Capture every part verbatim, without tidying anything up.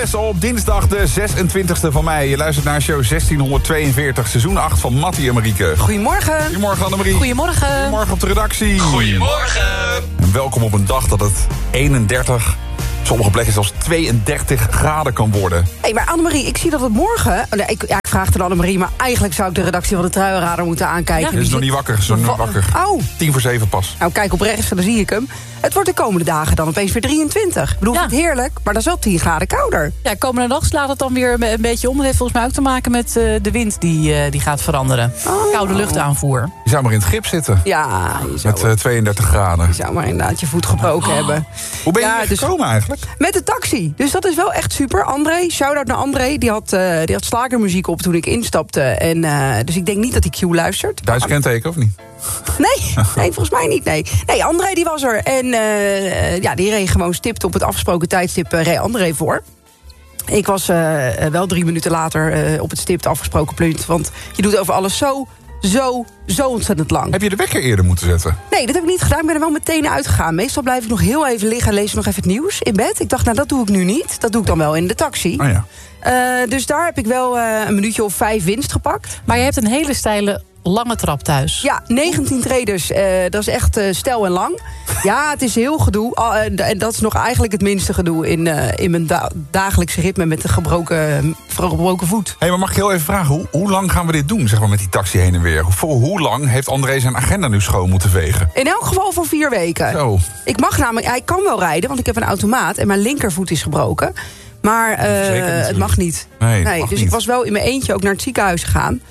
Op dinsdag de zesentwintigste van mei. Je luistert naar show zestienhonderdtweeënveertig, seizoen acht van Mattie en Marieke. Goedemorgen. Goedemorgen Annemarie. Goedemorgen. Goedemorgen op de redactie. Goedemorgen. En welkom op een dag dat het eenendertig, op sommige plekken zelfs tweeëndertig graden kan worden. Hé, hey, maar Annemarie, ik zie dat het morgen... Oh, nee, ik, ja, ik vraag het aan Annemarie, maar eigenlijk zou ik de redactie van de Truienradar moeten aankijken. Ja, is nog niet wakker, is nog niet wakker. Oh. Tien voor zeven pas. Nou, kijk op rechts, dan zie ik hem. Het wordt de komende dagen dan opeens weer drieëntwintig. Ik bedoel, Ja. het heerlijk, maar dat is wel tien graden kouder. Ja, komende dag slaat het dan weer een beetje om. Het heeft volgens mij ook te maken met uh, de wind die, uh, die gaat veranderen. Oh. Koude luchtaanvoer. Je zou maar in het gips zitten. Ja, je zou, Met uh, tweeëndertig graden. je zou maar inderdaad je voet gebroken Oh. hebben. Hoe ben je Ja, hier dus- gekomen eigenlijk? Met de taxi. Dus dat is wel echt super. André, shout-out naar André. Die had, uh, die had slagermuziek op toen ik instapte. En, uh, dus ik denk niet dat hij Q luistert. Duits kenteken of niet? Nee, nee, volgens mij niet, nee. Nee, André die was er. En uh, ja, die reed gewoon stipt op het afgesproken tijdstip. Uh, reed André voor. Ik was uh, wel drie minuten later uh, op het stipt afgesproken punt. Want je doet over alles zo, zo, zo ontzettend lang. Heb je de wekker eerder moeten zetten? Nee, dat heb ik niet gedaan. Ik ben er wel meteen uitgegaan. Meestal blijf ik nog heel even liggen en lees nog even het nieuws in bed. Ik dacht, nou, dat doe ik nu niet. Dat doe ik dan wel in de taxi. Oh ja. Uh, dus daar heb ik wel uh, een minuutje of vijf winst gepakt. Maar je hebt een hele steile, lange trap thuis. Ja, negentien traders. Uh, dat is echt uh, steil en lang. Ja, het is heel gedoe. Uh, en dat is nog eigenlijk het minste gedoe in, uh, in mijn da- dagelijkse ritme met de gebroken, gebroken voet. Hé, hey, maar mag ik heel even vragen, hoe, hoe lang gaan we dit doen, zeg maar, met die taxi heen en weer? Voor hoe lang heeft André zijn agenda nu schoon moeten vegen? In elk geval voor vier weken. Zo. Ik mag namelijk, ja, ik kan wel rijden, want ik heb een automaat en mijn linkervoet is gebroken. Maar uh, natuurlijk. het mag niet. Nee, het mag dus niet. ik was wel in mijn eentje ook naar het ziekenhuis gegaan.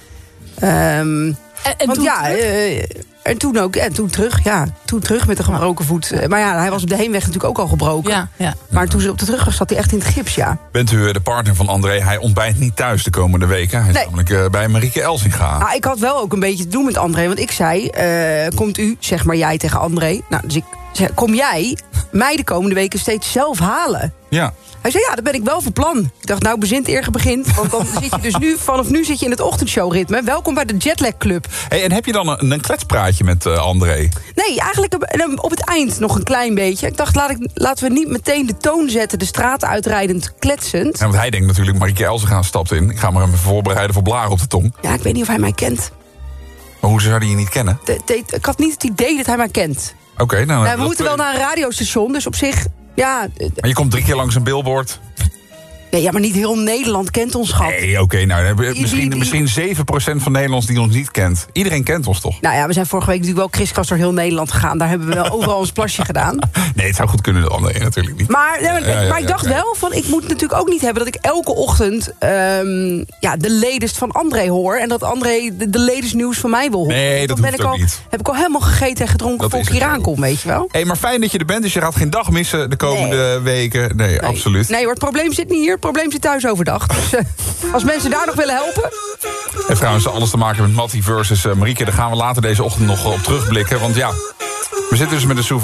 Um, En, en want toen ja, uh, en toen ook, en toen terug, ja, toen terug met een gebroken voet. Uh, Maar ja, hij was op de heenweg natuurlijk ook al gebroken. Ja, ja. Maar toen ze op de terugweg zat hij echt in het gips, ja. Bent u de partner van André? Hij ontbijt niet thuis de komende weken. Hij is Nee. namelijk uh, bij Marieke Elsinga. Nou, ik had wel ook een beetje te doen met André. Want ik zei, uh, komt u, zeg maar jij tegen André. Nou, dus ik zei, kom jij mij de komende weken steeds zelf halen? Ja. Hij zei, ja, dat ben ik wel van plan. Ik dacht, nou, bezint eer begint. Want dan zit je dus nu, vanaf nu zit je in het ochtendshowritme. Welkom bij de Jetlag Club. Hey, en heb je dan een, een kletspraatje met uh, André? Nee, eigenlijk op, op het eind nog een klein beetje. Ik dacht, laat ik, laten we niet meteen de toon zetten, de straat uitrijdend, kletsend. Ja, want hij denkt natuurlijk, Marieke Elsinga stapt in. Ik ga maar even voorbereiden voor blaren op de tong. Ja, ik weet niet of hij mij kent. Maar hoe zou hij je niet kennen? De, de, ik had niet het idee dat hij mij kent. Oké, okay, nou... Nou, we dat, moeten wel naar een radiostation, dus op zich... Ja, maar je komt drie keer langs een billboard. nee, ja, maar niet heel Nederland kent ons, schat. Nee, oké, okay, nou, Die- misschien, die- die- misschien zeven procent van Nederlands die ons niet kent. Iedereen kent ons toch? Nou ja, we zijn vorige week natuurlijk wel kriskast door heel Nederland gegaan. Daar hebben we wel overal ons plasje gedaan. Nee, het zou goed kunnen, de André natuurlijk niet. Maar, nee, maar, Ja, ja, maar ik ja, dacht ja. wel, van, ik moet natuurlijk ook niet hebben... dat ik elke ochtend um, ja, de latest van André hoor... en dat André de, de latest nieuws van mij wil horen. Nee, dat Dan ben hoeft ik ook al, niet. heb ik al helemaal gegeten en gedronken Dat voor is ik het hier zo. aankom, weet je wel? Hé, hey, maar fijn dat je er bent, dus je gaat geen dag missen de komende weken. Nee, Nee. absoluut. Nee hoor, het probleem zit niet hier, het probleem zit thuis overdag. Dus uh, als mensen daar nog willen helpen... En trouwens, alles te maken met Mattie versus uh, Marieke. Daar gaan we later deze ochtend nog op terugblikken. Want ja, we zitten dus met een